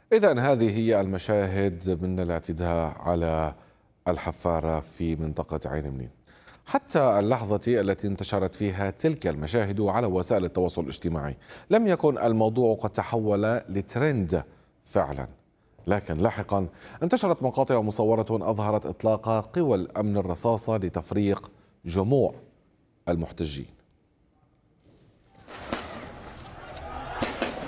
إذن هذه هي المشاهد من الاعتداء على الحفارة في منطقة عين منين. حتى اللحظة التي انتشرت فيها تلك المشاهد على وسائل التواصل الاجتماعي لم يكن الموضوع قد تحول لترند فعلا، لكن لاحقا انتشرت مقاطع مصورة أظهرت إطلاق قوى الأمن الرصاصة لتفريق جموع المحتجين.